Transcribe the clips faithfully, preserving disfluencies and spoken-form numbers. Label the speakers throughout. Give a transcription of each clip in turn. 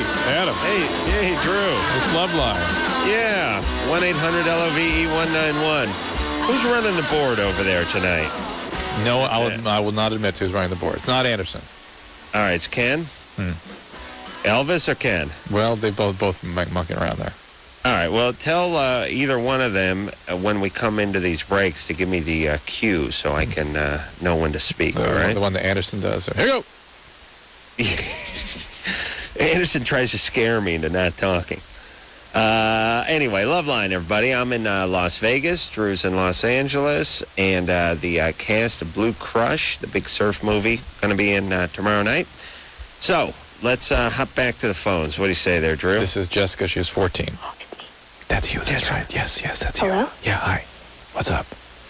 Speaker 1: Adam.
Speaker 2: Hey, hey, Drew.
Speaker 1: It's Loveline.
Speaker 2: Yeah, one eight hundred L O V E one nine one. Who's running the board over there tonight?
Speaker 1: No, I will, I will not admit to who's running the board. It's not Anderson.
Speaker 2: All right, it's Ken?
Speaker 1: Hmm.
Speaker 2: Elvis or Ken?
Speaker 1: Well, they both both m- mucking around there.
Speaker 2: All right, well, tell uh, either one of them uh, when we come into these breaks to give me the uh, cue so I can uh, know when to speak,
Speaker 1: The,
Speaker 2: all right?
Speaker 1: the one that Anderson does. Here you go.
Speaker 2: Anderson tries to scare me into not talking. Uh, anyway, Loveline, everybody. I'm in uh, Las Vegas. Drew's in Los Angeles. And uh, the uh, cast of Blue Crush, the big surf movie, going to be in uh, tomorrow night. So, let's uh, hop back to the phones. What do you say there, Drew?
Speaker 1: This is Jessica. She was fourteen. That's you. That's
Speaker 2: Jessica.
Speaker 1: right. Yes, yes, that's
Speaker 3: Hello?
Speaker 1: you. Yeah, hi. What's up?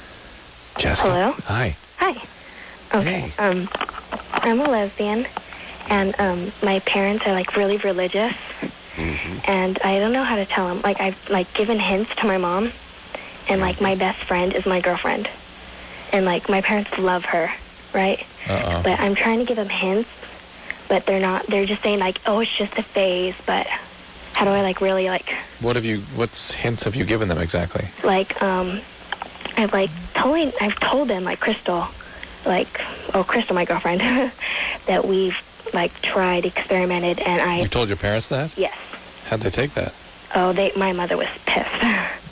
Speaker 1: Jessica?
Speaker 3: Hello?
Speaker 1: Hi.
Speaker 3: Hi. Okay.
Speaker 2: Hey.
Speaker 3: Um, I'm a lesbian, and um, my parents are like really religious,
Speaker 2: Mm-hmm.
Speaker 3: and I don't know how to tell them. Like I've like given hints to my mom, and like my best friend is my girlfriend, and like my parents love her, right?
Speaker 1: Uh-oh.
Speaker 3: But I'm trying to give them hints, but they're not. They're just saying like, oh, it's just a phase. But how do I like really like
Speaker 1: What have you, what's hints have you given them exactly?
Speaker 3: like um, I've like told I've told them like Crystal, like oh Crystal, my girlfriend, that we've like tried, experimented, and I
Speaker 1: You told your parents that?
Speaker 3: yes.
Speaker 1: How'd they take that?
Speaker 3: Oh, they my mother was pissed,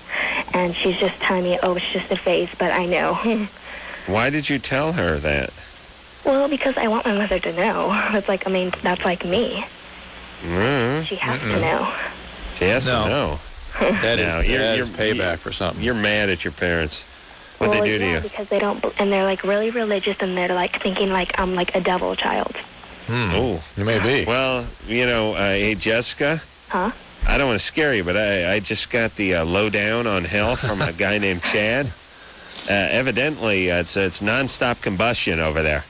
Speaker 3: and she's just telling me, oh, it's just a phase. But I know.
Speaker 2: Why did you tell her that?
Speaker 3: Well, because I want my mother to know. It's like I mean that's like me.
Speaker 2: Mm-hmm.
Speaker 3: She has to know.
Speaker 2: She has
Speaker 1: No.
Speaker 2: to know.
Speaker 1: That is,
Speaker 2: No, you're-
Speaker 1: that
Speaker 2: you're-
Speaker 1: is payback
Speaker 2: you-
Speaker 1: for something.
Speaker 2: You're mad at your parents. What
Speaker 3: well,
Speaker 2: they do to
Speaker 3: yeah,
Speaker 2: you?
Speaker 3: because they don't, and they're like really religious, and they're like thinking like I'm like a devil child.
Speaker 1: Hmm.
Speaker 2: Oh.
Speaker 1: You may be.
Speaker 2: Well, you know, uh, hey, Jessica,
Speaker 3: Huh?
Speaker 2: I don't want to scare you, but I, I just got the uh, lowdown on hell from a guy named Chad. Uh, evidently, uh, it's it's nonstop combustion over there.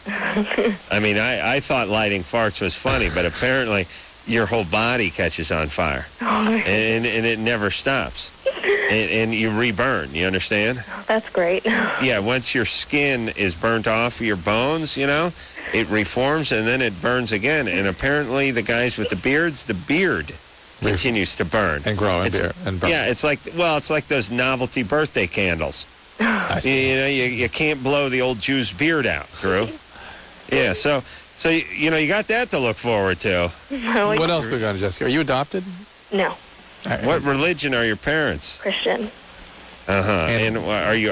Speaker 2: I mean, I, I thought lighting farts was funny, but apparently your whole body catches on fire, and, and it never stops. And, and you reburn, you understand?
Speaker 3: That's great.
Speaker 2: Yeah, once your skin is burnt off your bones, you know, it reforms and then it burns again. And apparently the guys with the beards, the beard continues to burn.
Speaker 1: And grow and
Speaker 2: It's-
Speaker 1: bear and burn.
Speaker 2: Yeah, it's like, well, it's like those novelty birthday candles.
Speaker 1: I
Speaker 2: You,
Speaker 1: see.
Speaker 2: you know, you, you can't blow the old Jew's beard out, Drew. Yeah, so, so you, you know, you got that to look forward to.
Speaker 1: What else we got, Jessica? Are you adopted?
Speaker 3: No,
Speaker 2: What religion are your parents?
Speaker 3: Christian.
Speaker 2: Uh-huh.
Speaker 1: And-
Speaker 2: And, are you